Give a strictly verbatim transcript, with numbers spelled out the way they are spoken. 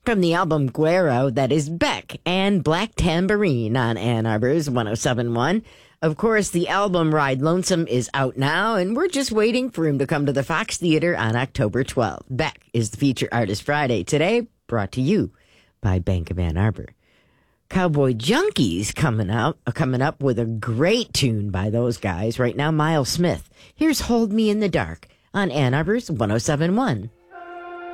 From the album Guero, that is Beck and Black Tambourine on Ann Arbor's one oh seven point one. Of course, the album Ride Lonesome is out now, and we're just waiting for him to come to the Fox Theater on October twelfth. Beck is the Feature Artist Friday today, brought to you by Bank of Ann Arbor. Cowboy Junkies coming up, uh, coming up with a great tune by those guys. Right now, Miles Smith. Here's Hold Me in the Dark on Ann Arbor's one oh seven point one.